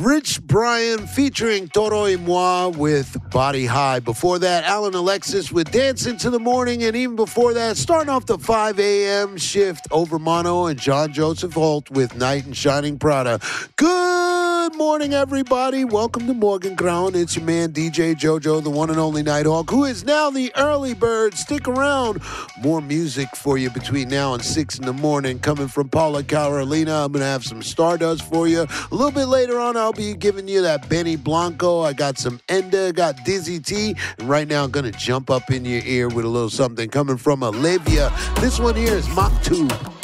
Rich Brian featuring Toro y Moi with Body High. Before that, Alan Alexis with Dance Into the Morning. And even before that, starting off the 5 a.m. shift, Over Mono and John Joseph Holt with Night and Shining Prada. Good morning, everybody. Welcome to Morgan Crown. It's your man, DJ JoJo, the one and only Nighthawk, who is now the early bird. Stick around. More music for you between now and 6 in the morning. Coming from Paula Carolina, I'm going to have some Stardust for you. A little bit later on, I'll be giving you that Benny Blanco. I got some Enda, got Dizzy T. And right now, I'm going to jump up in your ear with a little something coming from Olivia. This one here is Mach 2.